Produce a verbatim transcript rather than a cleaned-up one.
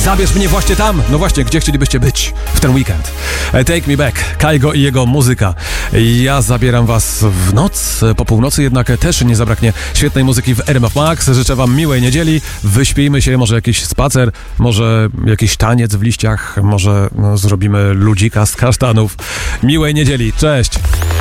Zabierz mnie właśnie tam. No właśnie, gdzie chcielibyście być w ten weekend? Take Me Back, Kaigo i jego muzyka. Ja zabieram was w noc, po północy, jednak też nie zabraknie świetnej muzyki w R M F Max. Życzę wam miłej niedzieli, wyśpijmy się, może jakiś spacer, może jakiś taniec w liściach, może no, zrobimy ludzika z kasztanów. Miłej niedzieli, cześć!